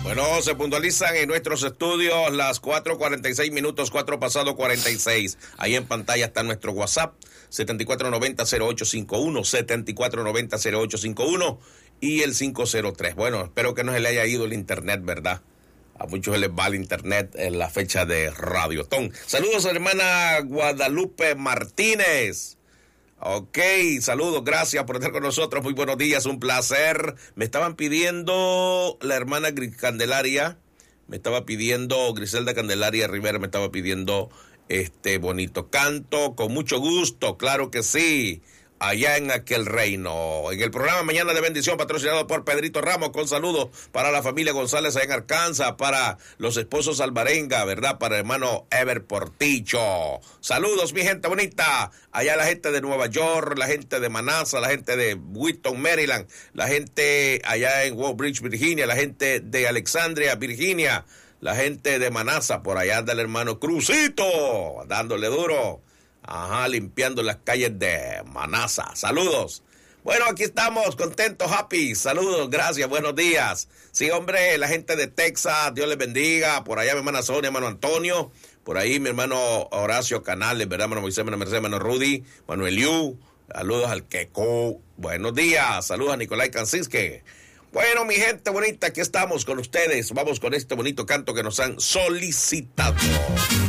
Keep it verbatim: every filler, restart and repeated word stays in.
Bueno, se puntualizan en nuestros estudios las cuatro cuarenta y seis minutos, cuatro pasado cuarenta y seis. Ahí en pantalla está nuestro WhatsApp, setenta y cuatro noventa cero ocho cincuenta y uno, setenta y cuatro noventa cero ocho cincuenta y uno y el cinco cero tres. Bueno, espero que no se le haya ido el internet, ¿verdad? A muchos se les va el internet en la fecha de Radiotón. Saludos a la hermana Guadalupe Martínez. Ok, saludos, gracias por estar con nosotros, muy buenos días, un placer. Me estaban pidiendo la hermana Candelaria, me estaba pidiendo Griselda Candelaria Rivera, me estaba pidiendo este bonito canto, con mucho gusto, claro que sí, allá en aquel reino. En el programa Mañana de Bendición, patrocinado por Pedrito Ramos, con saludos para la familia González allá en Arkansas, para los esposos Alvarenga, ¿verdad? Para el hermano Ever Porticho. Saludos, mi gente bonita. Allá la gente de Nueva York, la gente de Manassa, la gente de Wheaton, Maryland, la gente allá en Woodbridge, Virginia, la gente de Alexandria, Virginia, la gente de Manassa, por allá del hermano Crucito, dándole duro. Ajá, limpiando las calles de Manassa. Saludos. Bueno, aquí estamos, contentos, happy. Saludos, gracias, buenos días. Sí, hombre, la gente de Texas, Dios les bendiga. Por allá mi hermana Sonia, hermano Antonio. Por ahí mi hermano Horacio Canales, ¿verdad? Hermano Moisés, hermano Mercedes, hermano Rudy, Manuel Liu. Saludos al Queco. Buenos días. Saludos a Nicolai Canciske. Bueno, mi gente bonita, aquí estamos con ustedes. Vamos con este bonito canto que nos han solicitado.